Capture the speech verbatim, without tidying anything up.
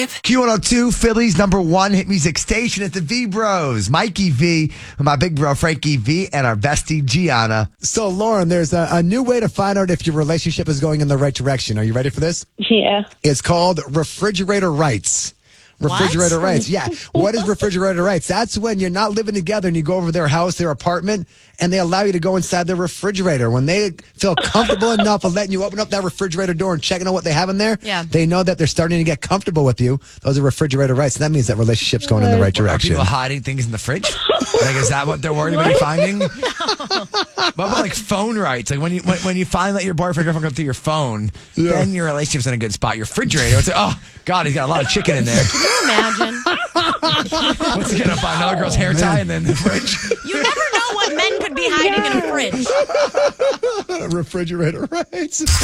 five. Q one oh two, Philly's number one hit music station at the V Bros. Mikey V, my big bro Frankie V, and our bestie Gianna. So, Lauren, there's a, a new way to find out if your relationship is going in the right direction. Are you ready for this? Yeah. It's called refrigerator rights. Refrigerator What? rights. Yeah. What is refrigerator rights? That's when you're not living together and you go over their house, their apartment, and they allow you to go inside their refrigerator. When they feel comfortable enough of letting you open up that refrigerator door and checking out what they have in there, Yeah. they know that they're starting to get comfortable with you. Those are refrigerator rights. And that means that relationship's going in the right Are direction. people hiding things in the fridge? Like, is that what they're worried about you finding? What about like phone rights? Like when you when, when you find that your boyfriend or girlfriend comes through your phone, Yeah. then your relationship's in a good spot. Your refrigerator, it's like, oh God, he's got a lot of chicken in there. Can you imagine? What's he gonna find? Another girl's hair tie in the fridge? You never know what men could be hiding in a fridge. refrigerator rights.